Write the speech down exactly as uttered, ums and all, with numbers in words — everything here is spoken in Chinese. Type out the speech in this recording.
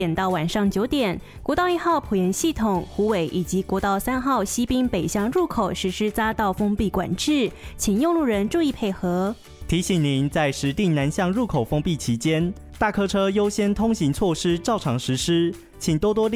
点到晚上九点，国道一号埔盐系统、虎尾以及国道三号西滨北向入口实施匝道封闭管制，请用路人注意配合。 提醒您，在实定南向入口封闭期间，大客车优先通行措施照常实施，请多多利